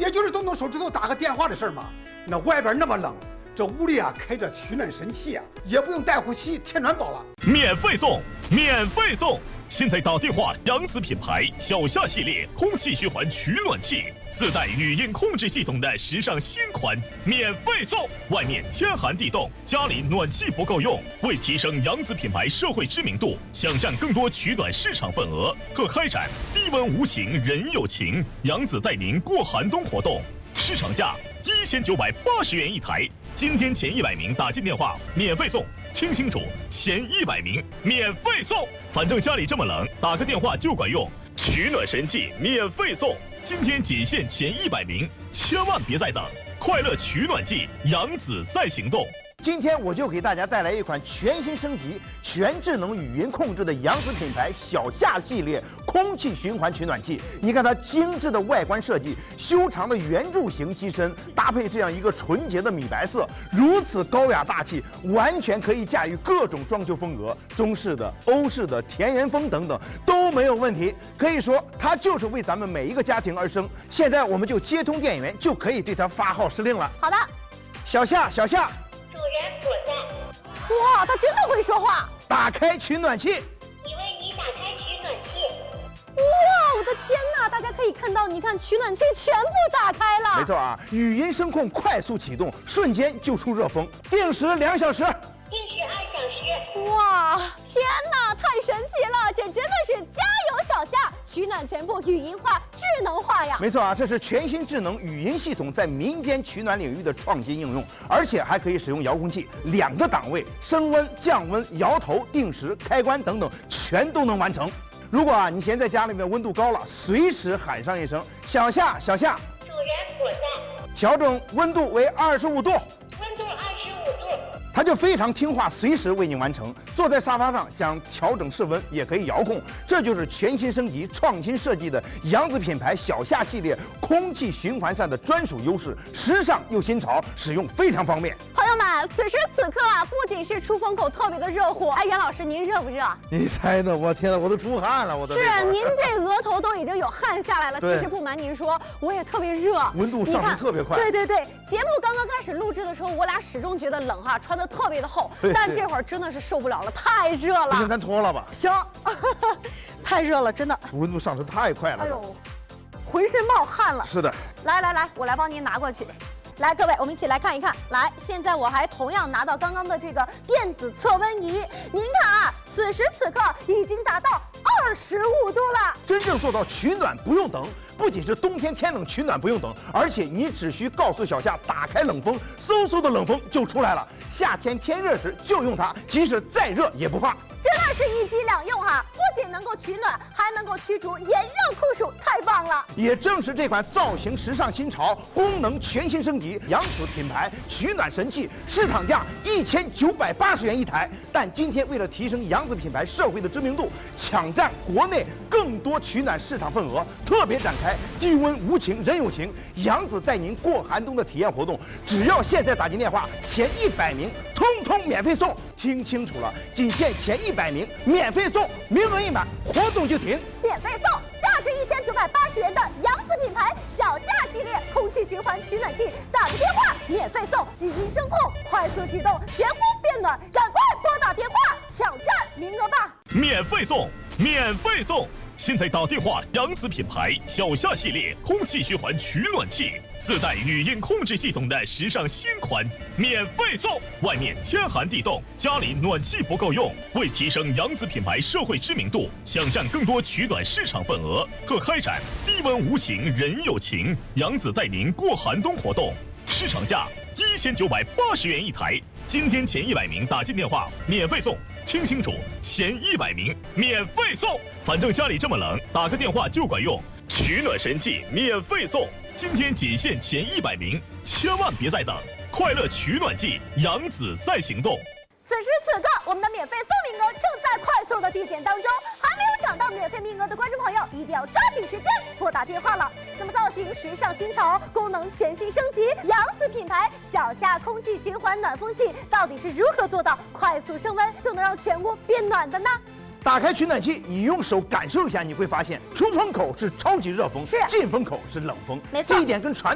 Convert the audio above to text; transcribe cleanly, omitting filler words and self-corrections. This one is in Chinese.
也就是动动手指头打个电话的事儿嘛。那外边那么冷，这屋里啊开着取暖神器啊，也不用带呼吸添暖宝了。 免费送，免费送！现在打电话，扬子品牌小夏系列空气循环取暖器，自带语音控制系统的时尚新款，免费送！外面天寒地冻，家里暖气不够用，为提升扬子品牌社会知名度，抢占更多取暖市场份额，特开展低温无情人有情，扬子带您过寒冬活动，市场价1980元一台，今天前100名打进电话免费送。听清楚，前100名免费送，反正家里这么冷，打个电话就管用。取暖神器免费送，今天仅限前100名，千万别再等！快乐取暖季，扬子在行动。 今天我就给大家带来一款全新升级、全智能语音控制的扬子品牌小夏系列空气循环取暖器。你看它精致的外观设计，修长的圆柱形机身，搭配这样一个纯洁的米白色，如此高雅大气，完全可以驾驭各种装修风格，中式的、欧式的、田园风等等都没有问题。可以说，它就是为咱们每一个家庭而生。现在我们就接通电源，就可以对它发号施令了。 好的， 小夏，小夏。 主人我在。 哇，他真的会说话！ 打开取暖器。 已为你打开取暖器。 哇，我的天哪！大家可以看到，你看取暖器全部打开了。 没错啊，语音声控快速启动，瞬间就出热风，定时2小时。 定时2小时。 哇，天哪，太神奇了！这真的是加油小夏，取暖全部语音化、智能化呀！ 没错啊，这是全新智能语音系统在民间取暖领域的创新应用，而且还可以使用遥控器，2个档位，升温、降温、摇头、定时、开关等等，全都能完成。如果你嫌在家里面温度高了，随时喊上一声“小夏，小夏”， 主人我在。 调整温度为25度。 温度25度。 它就非常听话，随时为你完成。坐在沙发上想调整室温也可以遥控，这就是全新升级、创新设计的扬子品牌小夏系列空气循环扇的专属优势，时尚又新潮，使用非常方便。 朋友们，此时此刻啊，不仅是出风口特别的热乎，哎，袁老师您热不热？ 你猜的，我天哪，我都出汗了，我都是您这额头都已经有汗下来了。其实不瞒您说，我也特别热， 温度上升特别快。 对对对，节目刚刚开始录制的时候，我俩始终觉得冷哈，穿的特别的厚，但这会儿真的是受不了了，太热了。 不行，咱脱了吧。 行，太热了，真的。 温度上升太快了。 哎呦，浑身冒汗了。 是的。 来来来，我来帮您拿过去。来，各位，我们一起来看一看。来，现在我还同样拿到刚刚的这个电子测温仪，您看啊，此时此刻已经达到25度了。 真正做到取暖不用等，不仅是冬天天冷取暖不用等，而且你只需告诉小夏打开冷风，嗖嗖的冷风就出来了。夏天天热时就用它，即使再热也不怕。 真的是一机两用哈，不仅能够取暖，还能够驱逐炎热酷暑，太棒了！ 也正是这款造型时尚新潮、功能全新升级扬子品牌取暖神器，市场价1980元一台。但今天为了提升扬子品牌社会的知名度，抢占国内更多取暖市场份额，特别展开低温无情人有情，扬子带您过寒冬的体验活动。只要现在打进电话，前100名通通免费送。听清楚了，仅限前100名免费送，名额一满，活动就停。 免费送，价值1980元的扬子品牌小夏系列空气循环取暖器，打个电话免费送，语音声控快速启动，全屋变暖，赶快拨打电话抢占名额吧！ 免费送，免费送！现在打电话，扬子品牌小夏系列空气循环取暖器，自带语音控制系统的时尚新款，免费送！外面天寒地冻，家里暖气不够用，为提升扬子品牌社会知名度，抢占更多取暖市场份额，特开展低温无情人有情，扬子带您过寒冬活动，市场价1980元一台，今天前100名打进电话免费送。听清楚，前100名免费送，反正家里这么冷，打个电话就管用。取暖神器免费送，今天仅限前100名，千万别再等！快乐取暖季，扬子在行动。 此时此刻，我们的免费送名额正在快速的递减当中，还没有抢到免费名额的观众朋友，一定要抓紧时间拨打电话了。那么造型时尚新潮，功能全新升级，扬子品牌小夏空气循环暖风器到底是如何做到快速升温就能让全屋变暖的呢？ 打开取暖器，你用手感受一下，你会发现出风口是超级热风， 是进风口是冷风， 没错， 这一点跟传